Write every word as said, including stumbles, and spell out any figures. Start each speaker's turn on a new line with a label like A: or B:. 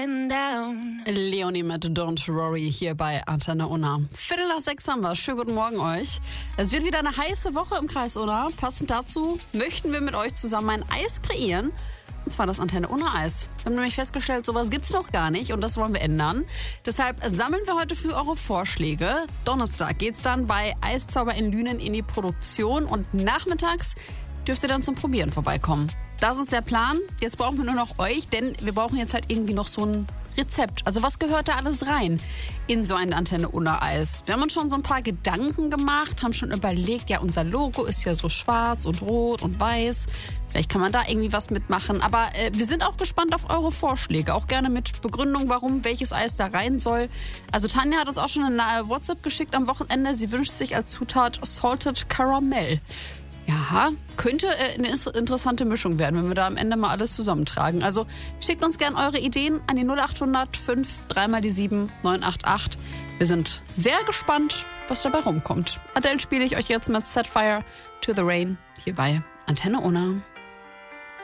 A: Leonie mit Don't Worry hier bei Antenne Unna. Viertel nach sechs haben wir. Schönen guten Morgen euch. Es wird wieder eine heiße Woche im Kreis Unna. Passend dazu möchten wir mit euch zusammen ein Eis kreieren. Und zwar das Antenne Unna Eis. Wir haben nämlich festgestellt, sowas gibt's noch gar nicht und das wollen wir ändern. Deshalb sammeln wir heute für eure Vorschläge. Donnerstag geht's dann bei Eiszauber in Lünen in die Produktion und nachmittags dürft ihr dann zum Probieren vorbeikommen. Das ist der Plan. Jetzt brauchen wir nur noch euch, denn wir brauchen jetzt halt irgendwie noch so ein Rezept. Also was gehört da alles rein in so ein Antenne Unna Eis? Wir haben uns schon so ein paar Gedanken gemacht, haben schon überlegt, ja, unser Logo ist ja so schwarz und rot und weiß. Vielleicht kann man da irgendwie was mitmachen. Aber äh, wir sind auch gespannt auf eure Vorschläge. Auch gerne mit Begründung, warum welches Eis da rein soll. Also Tanja hat uns auch schon eine WhatsApp geschickt am Wochenende. Sie wünscht sich als Zutat Salted Caramel. Ja, könnte äh, eine interessante Mischung werden, wenn wir da am Ende mal alles zusammentragen. Also schickt uns gerne eure Ideen an die null acht null null fünf drei mal die sieben neun acht acht. Wir sind sehr gespannt, was dabei rumkommt. Adele spiele ich euch jetzt mit Set Fire to the Rain hier bei Antenne Unna.